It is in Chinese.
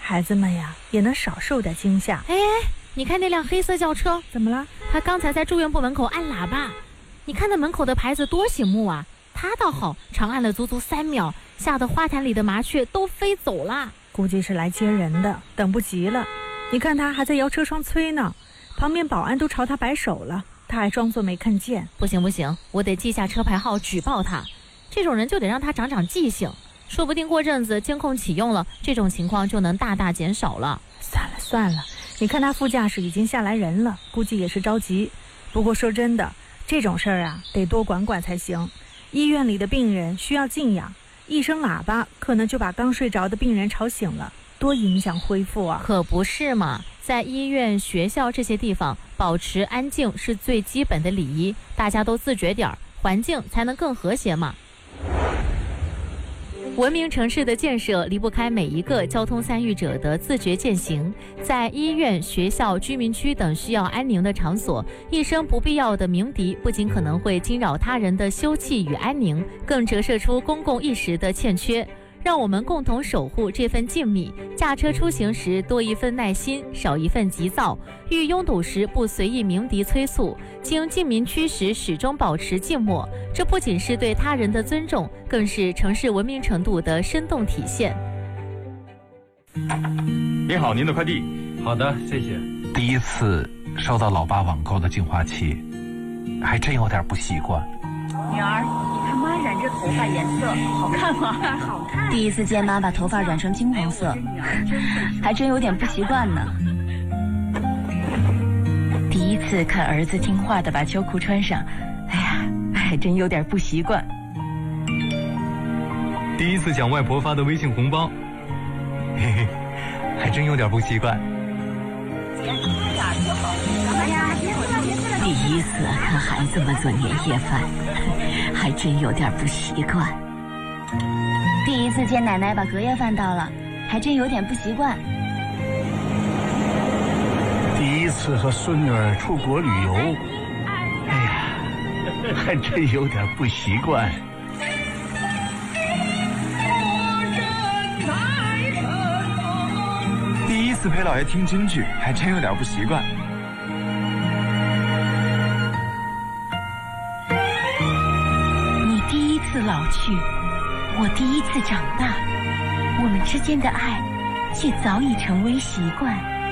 孩子们呀也能少受点惊吓。 哎，你看那辆黑色轿车， 怎么了？ 他刚才在住院部门口按喇叭，你看那门口的牌子多醒目啊！他倒好，长按了足足3秒，吓得花坛里的麻雀都飞走了。 估计是来接人的，等不及了。你看他还在摇车窗催呢，旁边保安都朝他摆手了，他还装作没看见。 不行不行，我得记下车牌号举报他。这种人就得让他长长记性，说不定过阵子监控启用了，这种情况就能大大减少了。 算了，你看他副驾驶已经下来人了，估计也是着急。不过说真的，这种事儿啊得多管管才行。医院里的病人需要静养，一声喇叭可能就把刚睡着的病人吵醒了，多影响恢复啊！ 可不是嘛，在医院、学校这些地方，保持安静是最基本的礼仪，大家都自觉点儿，环境才能更和谐嘛。文明城市的建设离不开每一个交通参与者的自觉践行。在医院、学校、居民区等需要安宁的场所，一声不必要的鸣笛不仅可能会惊扰他人的休憩与安宁，更折射出公共意识的欠缺。让我们共同守护这份静谧，驾车出行时多一份耐心，少一份急躁，遇拥堵时不随意鸣笛催促，经近民区时始终保持静默。这不仅是对他人的尊重，更是城市文明程度的生动体现。 您好，您的快递。 好的，谢谢。 第一次收到老爸网购的净化器，还真有点不习惯。 女儿，你看妈染这头发颜色好看吗？好看。 第一次见妈把头发染成金黄色，还真有点不习惯呢。第一次看儿子听话的把秋裤穿上，哎呀，还真有点不习惯。 第一次抢外婆发的微信红包，嘿嘿，还真有点不习惯。 姐，快点就好。什么呀？ 第一次看孩子们做年夜饭，还真有点不习惯。第一次见奶奶把隔夜饭倒了，还真有点不习惯。 第一次和孙女儿出国旅游，哎呀，还真有点不习惯。 第一次陪姥爷听京剧，还真有点不习惯。 你第一次老去，我第一次长大，我们之间的爱却早已成为习惯。